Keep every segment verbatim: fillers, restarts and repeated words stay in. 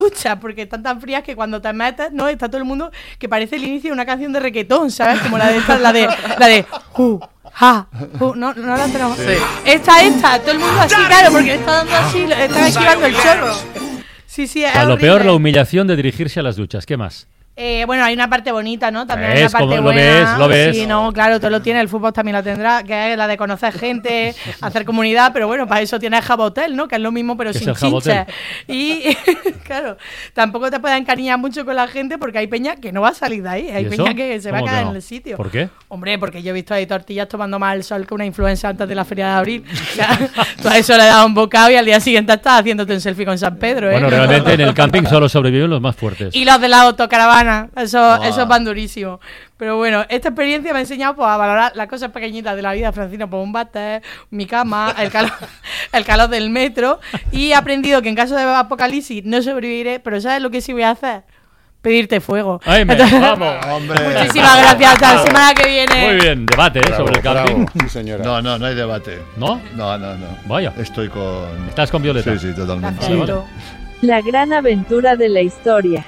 duchas, porque están tan frías que cuando te metes, no, está todo el mundo que parece el inicio de una canción de reggaetón, ¿sabes? Como la de esta, la de la de uh, ja, uh, no, no la tenemos. Sí. Esta, esta, todo el mundo así, claro, porque le está dando así, le está esquivando el chorro. Sí, sí, es a lo peor, la humillación de dirigirse a las duchas. ¿Qué más? Eh, bueno, hay una parte bonita, ¿no? También ¿Ves? hay una parte ¿Cómo buena. lo ves? ¿Lo ves? Sí, no, claro, todo lo tiene. El fútbol también lo tendrá, que es la de conocer gente, hacer comunidad, pero bueno, para eso tiene el Jabotel, ¿no? Que es lo mismo, pero sin chinches. Y, claro, tampoco te puedes encariñar mucho con la gente porque hay peña que no va a salir de ahí. Hay peña que se va a quedar no? en el sitio. ¿Por qué? Hombre, porque yo he visto ahí tortillas tomando más el sol que una influencer antes de la feria de abril. O sea, tú a eso le das un bocado y al día siguiente estás haciéndote un selfie con San Pedro, ¿eh? Bueno, realmente en el camping solo sobreviven los más fuertes. Y los de la autocaravana, eso... Eso van durísimo. Pero bueno, esta experiencia me ha enseñado pues, a valorar las cosas pequeñitas de la vida, Francino, pues un váter, mi cama, el calor, el calor del metro. Y he aprendido que en caso de apocalipsis no sobreviviré, pero ¿sabes lo que sí voy a hacer? Pedirte fuego. Ay, me, Entonces, vamos, hombre. Muchísimas gracias. Hasta la semana que viene. Muy bien, debate ¿eh? Bravo, sobre el camping. Sí, señora. No, no, no hay debate. ¿No? No, no, no. Vaya. Estoy con... ¿Estás con Violeta? Sí, sí, totalmente. Sí, vale. La gran aventura de la historia.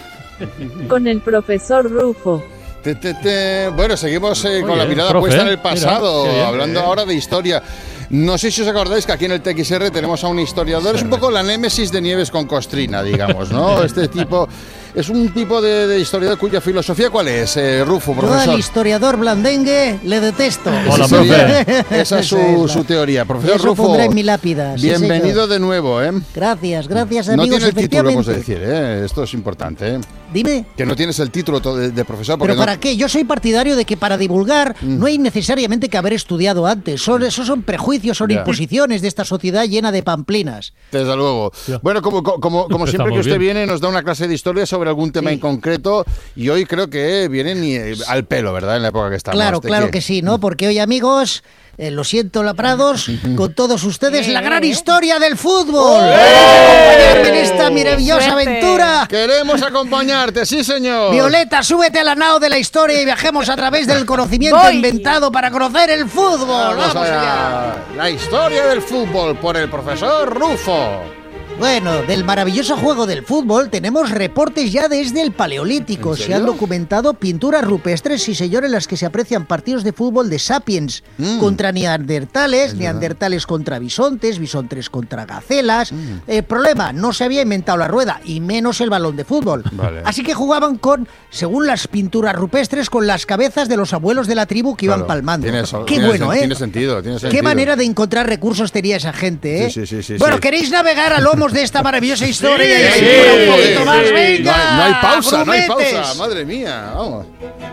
Con el profesor Rufo. Te, te, te. Bueno, seguimos eh, con Oye, la mirada profe, puesta en el pasado, mira, bien, hablando bien. ahora de historia. No sé si os acordáis que aquí en el T X R tenemos a un historiador, es un poco la némesis de Nieves con Costrina, digamos, ¿no? Este tipo es un tipo de, de historiador cuya filosofía, ¿cuál es, eh, Rufo, profesor? Yo al historiador blandengue le detesto. Hola, Esa sería- profe. Esa es su, su teoría. Profesor Eso Rufo, pondré en mi lápida. sí, bienvenido señor. de nuevo, ¿eh? Gracias, gracias No amigos. tiene el título, hemos de efectivamente. decir, ¿eh? Esto es importante, ¿eh? Dime. Que no tienes el título to- de, de profesor. Porque ¿Pero para no... qué? Yo soy partidario de que para divulgar Mm. no hay necesariamente que haber estudiado antes. Son, esos son prejuicios, son Ya. imposiciones de esta sociedad llena de pamplinas. Desde luego. Ya. Bueno, como, como, como siempre que Empezamos usted bien. viene, nos da una clase de historia sobre algún tema Sí. en concreto y hoy creo que viene ni eh, al pelo, ¿verdad? En la época que estamos. Claro, ¿De claro qué? que sí, ¿no? Porque hoy, amigos, eh, lo siento, Laprados, con todos ustedes, la gran historia del fútbol. ¡Olé! Acompañarme en esta maravillosa Suerte. aventura. Queremos acompañarte, sí, señor. Violeta, súbete a la nao de la historia y viajemos a través del conocimiento Voy. inventado para conocer el fútbol. Vamos Vamos allá. allá. La historia del fútbol por el profesor Rufo. Bueno, del maravilloso juego del fútbol tenemos reportes ya desde el Paleolítico. ¿En Se serio? han documentado pinturas rupestres, sí señor, en las que se aprecian partidos de fútbol de sapiens Mm. contra neandertales, Es neandertales contra bisontes, bisontes contra gacelas. Mm. El problema, no se había inventado la rueda y menos el balón de fútbol. Vale. Así que jugaban con, según las pinturas rupestres, con las cabezas de los abuelos de la tribu que iban Claro. palmando. Tiene eso- Qué tiene bueno, sen- ¿eh? Tiene sentido, tiene sentido. Qué manera de encontrar recursos tenía esa gente, ¿eh? Sí, sí, sí, sí, bueno, sí. ¿queréis navegar a lomos de esta maravillosa historia? y Sí, aventura un sí, poquito sí. más? No hay- ¡Venga! no hay pausa, no hay grumetes! pausa. Madre mía, vamos.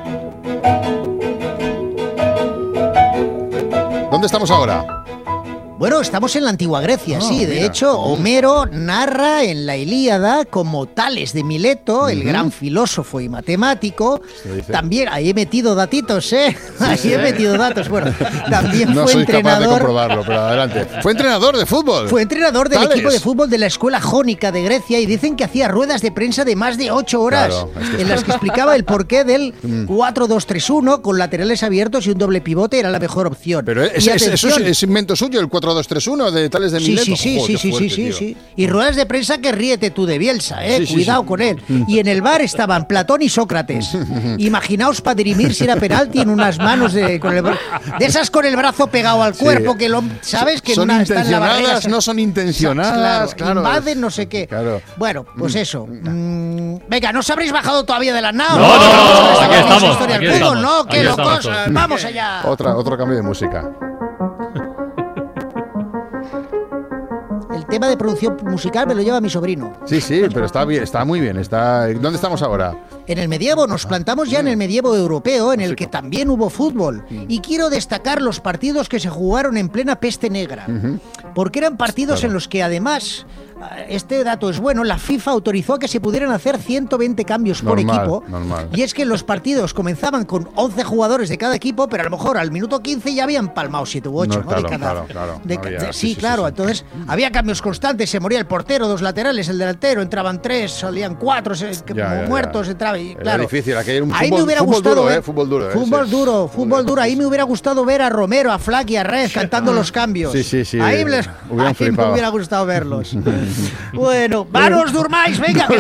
¿Dónde estamos ahora? Bueno, estamos en la antigua Grecia, Ah, sí. De mira. hecho, Homero narra en la Ilíada como Tales de Mileto, el Ujú. gran filósofo y matemático. Se dice. También, ahí he metido datitos, ¿eh? Ahí he metido datos. Bueno, también No fue soy capaz de entrenador. comprobarlo, pero adelante. Fue entrenador de fútbol. Fue entrenador del Tales. equipo de fútbol de la escuela jónica de Grecia y dicen que hacía ruedas de prensa de más de ocho horas Claro, es que- en las que explicaba el porqué del cuatro dos tres uno con laterales abiertos y un doble pivote era la mejor opción. Pero es, Y es- eso es, atención, es invento suyo, el cuatro dos tres uno de Tales de Sí, Mileto. sí, sí, Joder, sí, qué sí, fuerte, sí, sí, tío. sí. Y ruedas de prensa que ríete tú de Bielsa, ¿eh? Sí, sí, Cuidado sí. con él. Y en el bar estaban Platón y Sócrates. Imaginaos para dirimir si era penalti en unas manos de, con el bra- de esas con el brazo pegado al Sí. cuerpo, que lo, sabes que en Son una está en la barrera, intencionadas, se- no son intencionadas, claro. Invaden no sé qué. Claro. Bueno, pues eso. Mm, venga, ¿no os habréis bajado todavía de las naos? No, no, no, Vamos con esta aquí famosa estamos, historia aquí del fútbol, estamos, ¿no? ¡Qué aquí estamos locos! todos. ¡Vamos allá! Otra, otro cambio de música. El tema de producción musical me lo lleva mi sobrino. Sí, sí, pero está bien, está muy bien. Está... ¿Dónde estamos ahora? En el medievo, nos plantamos ya en el medievo europeo, en el que también hubo fútbol. Mm. Y quiero destacar los partidos que se jugaron en plena peste negra. Porque eran partidos Claro. en los que además, este dato es bueno, la FIFA autorizó a que se pudieran hacer ciento veinte cambios por Normal, equipo. normal. Y es que los partidos comenzaban con once jugadores de cada equipo, pero a lo mejor al minuto quince ya habían palmado siete u ocho, No, ¿no? claro, de cada, claro, claro. de No ca- había- de- sí, sí, sí, sí, claro. sí. Entonces había cambios constantes, se moría el portero, dos laterales, el delantero, entraban tres, salían cuatro, se- que- Ya, como ya, ya. muertos, entraba y Era claro. difícil, aquello era un Ahí fútbol- me hubiera fútbol gustado duro, ver, ¿eh? Fútbol duro, ¿eh? Fútbol Sí. duro, fútbol duro. Ahí me hubiera gustado ver a Romero, a Flack y a Red cantando los cambios. Sí, sí, sí. Ahí me, Hubieran ahí me flipado. hubiera gustado verlos. Bueno, manos durmáis, venga, que